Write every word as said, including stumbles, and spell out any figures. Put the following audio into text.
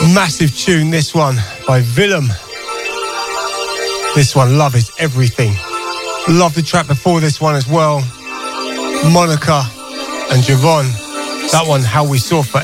Massive tune, this one, by Willem. This one, Love Is Everything. Love the track before this one as well. Monica and Javon. That one, How We Saw For